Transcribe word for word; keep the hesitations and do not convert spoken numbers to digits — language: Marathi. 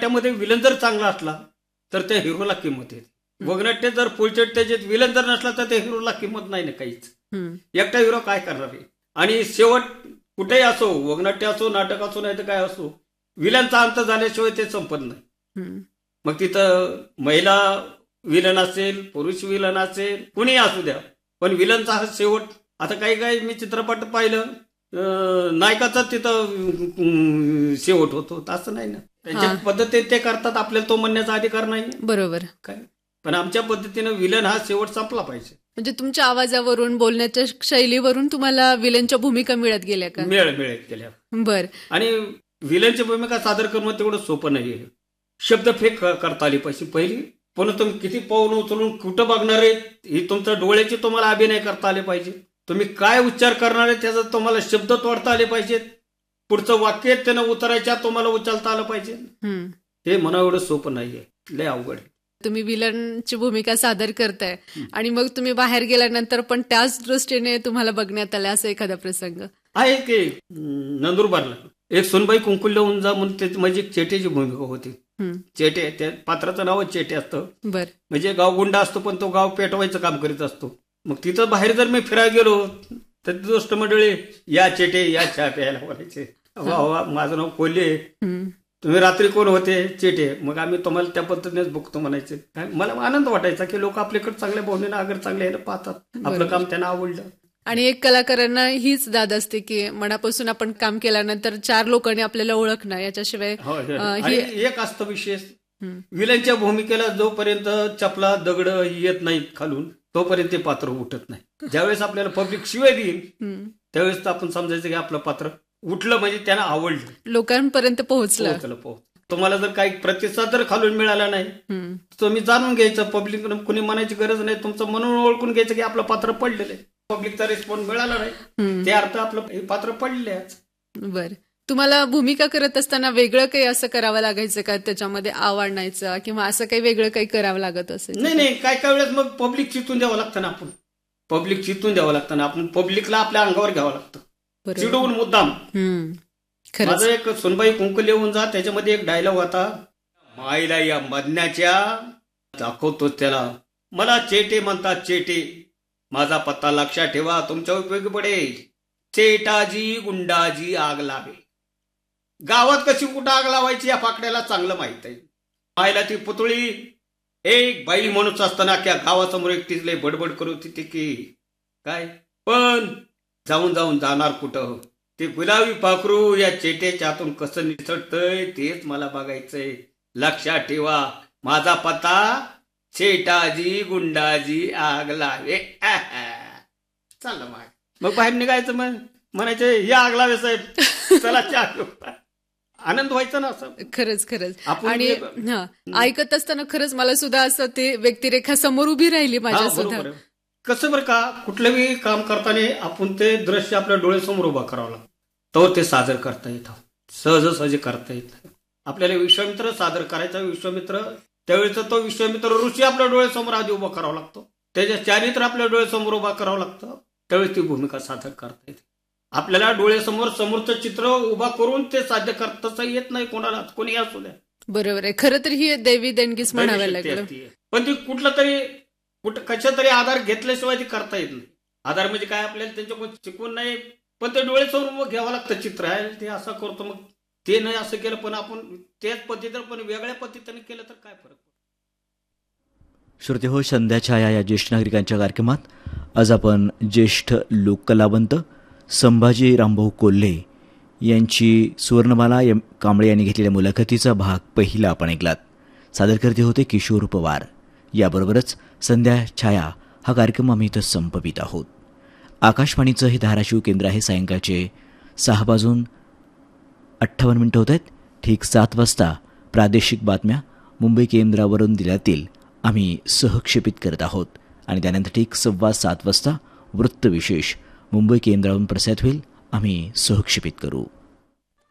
वगनाट्यामध्ये विलन जर चांगला असला तर त्या हिरोला किंमत येते. वगनाट्य जर फुलचट त्याच्यात विलन जर नसला तर त्या हिरोला किंमत नाही ना काहीच. एकटा हिरो काय करणार आहे. आणि शेवट कुठेही असो, वगनाट्य असो, नाटक असो, नाही तर काय असो, विलनचा अंत झाल्याशिवाय ते संपत नाही. मग तिथं महिला विलन असेल, पुरुष विलन असेल, कुणी असू द्या, पण विलनचा हा शेवट. आता काही काही मी चित्रपट पाहिलं, नायकाचा तिथं शेवट होतो, असं नाही ना. त्यांच्या पद्धतीने ते करतात, आपल्याला तो म्हणण्याचा अधिकार नाही. बरोबर काय, पण आमच्या पद्धतीनं विलन हा शेवट संपला पाहिजे. म्हणजे तुमच्या आवाजावरून, बोलण्याच्या शैलीवरून तुम्हाला विलनच्या भूमिका मिळत गेल्या का? मिळ मिळत गेल्या. बर. आणि विलनची भूमिका सादर करणं तेवढं सोपं नाहीये. शब्द फेक करता आली पाहिजे पहिली. पण तुम्ही किती पाऊल उचलून कुठं बघणार आहे ही तुमच्या डोळ्याची तुम्हाला अभिनय करता आले पाहिजे. तुम्ही काय उच्चार करणार आहे त्याचा तुम्हाला शब्द तोडता आले पाहिजेत. पुढचं वाक्य त्यानं उतरायच्या तुम्हाला उचलता आलं पाहिजे. हे म्हणा एवढं सोपं नाहीये, लय अवघड. तुम्ही विलनची भूमिका सादर करताय आणि मग तुम्ही बाहेर गेल्यानंतर पण त्याच दृष्टीने तुम्हाला बघण्यात आलं असं एखादा प्रसंग आहे की? नंदुरबारला एक सुनबाई कुंकुल्य उंजा म्हणून माझी एक चेटेची भूमिका होती. चेटे, त्या पात्राचं नावच चेटे असतं. बर. म्हणजे गाव गुंडा असतो पण तो गाव पेटवायचं काम करीत असतो. मग तिथं बाहेर जर मी फिरायला गेलो तर दोस्त मंडळी या चेटे या चहा प्यायला बोलायचे. वा वा, माझं नाव कोल्हे, तुम्ही रात्री कोण होते? चेटे. मग आम्ही तुम्हाला त्या पद्धतीनेच बघतो म्हणायचे. मला आनंद वाटायचा की लोक आपल्याकडे चांगल्या भावनेनं अगर चांगल्या ह्यानं पाहतात, आपलं काम त्यांना आवडलं. आणि एक कलाकारांना हीच दाद असते की मनापासून आपण काम केल्यानंतर चार लोकांनी आपल्याला ओळखणं, याच्याशिवाय एक असतं विशेष. विलनच्या भूमिकेला जोपर्यंत चपला दगड येत नाहीत खालून तोपर्यंत ते पात्र उठत नाही. ज्यावेळेस आपल्याला पब्लिक शिवाय देईल त्यावेळेस आपण समजायचं की आपलं पात्र उठलं, म्हणजे त्यांना आवडलं, लोकांपर्यंत पोहोचलं. तुम्हाला जर काही प्रतिसाद जर खालून मिळाला नाही तुम्ही जाणून घ्यायचं, पब्लिक कुणी म्हणायची गरज नाही, तुमचं म्हणून ओळखून घ्यायचं की आपलं पात्र पडलेलं आहे. पब्लिकचा रिस्पॉन्स मिळाला नाही ते अर्थ आपलं पात्र पडले आहे. बर. तुम्हाला भूमिका करत असताना वेगळं काही असं करावं लागायचं का, त्याच्यामध्ये आवडायचं किंवा असं काही वेगळं काही करावं लागत असेल? नाही नाही, काय काय वेळेस मग पब्लिक चितून द्यावं लागतं ना. आपण पब्लिक चितून द्यावं लागतं ना, आपण पब्लिकला आपल्या अंगावर घ्यावं लागतं, चिडवून मुद्दाम. माझं एक सुनबाई कुंकुल्य येऊन जा, त्याच्यामध्ये एक डायलॉग होता, माईला या मदण्याच्या दाखवतो त्याला, मला चेटे म्हणतात चेटे, माझा पत्ता लक्षात ठेवा, तुमच्या उपयोगी पडेल. चेटाजी गुंडाजी आग लावे. गावात कशी कुठं आग लावायची या फाकड्याला चांगलं माहित आहे. मायला ती पुतळी एक बाई माणूस असताना क्या गावासमोर एकटीच लय बडबड करत होती की काय, पण जाऊन जाऊन जाणार कुठं? ते गुलाबी पाखरू या चेटेच्या हातून कसं निसटतंय तेच मला बघायचंय. लक्षात ठेवा, माझा पत्ता चेटाजी गुंडाजी आग लावे. चाललं मग मग बाहेर निघायचं, मग म्हणायचं हे आग लावे साहेब, चला चहा. आनंद व्हायचा ना असं. खरंच खरंच. आणि ऐकत असताना खरंच मला सुद्धा असं ते व्यक्तिरेखा समोर उभी राहिली माझ्या सुद्धा. कसं बरं का, कुठलंही काम करताना आपण ते दृश्य आपल्या डोळ्यासमोर उभा करावं लागतं, तो ते सादर करता येतं, सहजासहज करता येतं. आपल्याला विश्वामित्र सादर करायचा, विश्वामित्र त्यावेळेचा तो विश्वामित्र ऋषी आपल्या डोळ्यासमोर आधी उभा करावा लागतो, त्याच्या चारित्र आपल्या डोळ्यासमोर उभा करावं लागतं, त्यावेळेस ती भूमिका सादर करता येते. आपल्याला डोळ्यासमोर समोरचं चित्र उभा करून ते साध्य करता येत नाही कोणाला, कोणी असू द्या. बरोबर आहे. खरं तर ही देवी देणगीच म्हणावी लागेल, पण ती कुठला तरी कुठं कशा तरी आधार घेतल्याशिवाय ती करता येत नाही. आधार म्हणजे काय, आपल्याला त्यांच्याकडून शिकवून नाही, पण ते डोळ्यासमोर घ्यावं लागतं चित्र आहे, ते असं करतो, मग ते नाही असं केलं, पण आपण त्याच पद्धतीनं पण वेगळ्या पद्धतीने केलं तर काय फरक पडतो. श्रोते हो, संध्या छाया या ज्येष्ठ नागरिकांच्या कार्यक्रमात आज आपण ज्येष्ठ लोककलावंत संभाजी रामभाऊ कोल्हे यांची सुवर्णमाला एम कांबळे यांनी घेतलेल्या मुलाखतीचा भाग पहिला आपण ऐकलात. सादर करते होते किशोर पवार. याबरोबरच संध्या छाया हा कार्यक्रम आम्ही इथं संपवित आहोत. आकाशवाणीचं हे धाराशिव केंद्र आहे. सायंकाळचे सहा वाजून अठ्ठावन्न मिनिटं होत आहेत. ठीक सात वाजता प्रादेशिक बातम्या मुंबई केंद्रावरून दिल्यातील आम्ही सहक्षेपित करत आहोत आणि त्यानंतर ठीक सव्वा सात वाजता वृत्तविशेष मुंबई केंद्रावरून प्रसारित होईल, आम्ही सहक्षेपित करू.